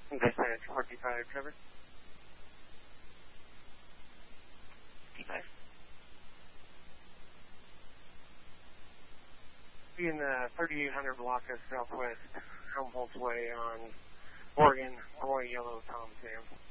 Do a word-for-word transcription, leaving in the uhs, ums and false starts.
Dispatch four two five, Trevor. fifty-five. Be in the thirty-eight hundred block of Southwest Helmholtz Way on Oregon, Roy Yellow Tom Sam.